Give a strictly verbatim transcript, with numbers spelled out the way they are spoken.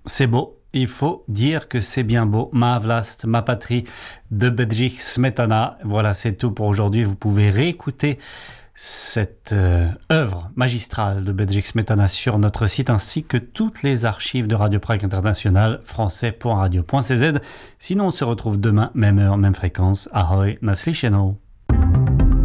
C'est beau. Il faut dire que c'est bien beau. Ma vlast, ma patrie de Bedřich Smetana. Voilà, c'est tout pour aujourd'hui. Vous pouvez réécouter cette euh, œuvre magistrale de Bedřich Smetana sur notre site ainsi que toutes les archives de Radio Prague International, français point radio point c z. Sinon, on se retrouve demain, même heure, même fréquence. Ahoj, naslyšenou.